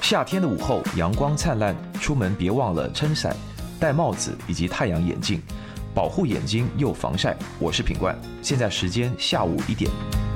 夏天的午后，阳光灿烂，出门别忘了撑伞、戴帽子以及太阳眼镜，保护眼睛又防晒。我是品冠，现在时间下午1点。